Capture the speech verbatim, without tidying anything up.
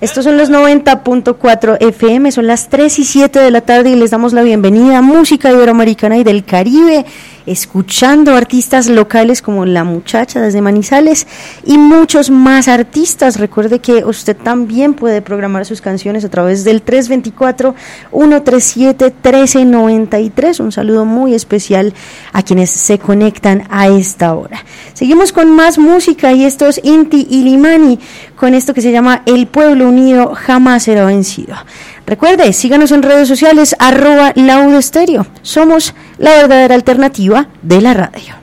Estos son los noventa punto cuatro F M, son las tres y siete de la tarde y les damos la bienvenida a Música Iberoamericana y del Caribe, escuchando artistas locales como La Muchacha desde Manizales y muchos más artistas. Recuerde que usted también puede programar sus canciones a través del tres dos cuatro, uno tres siete, uno tres nueve tres. Un saludo muy especial a quienes se conectan a esta hora. Seguimos con más música y esto es Inti Illimani con esto que se llama El Pueblo Unido Jamás Será Vencido. Recuerde, síganos en redes sociales, arroba Laudestereo. Somos la verdadera alternativa de la radio.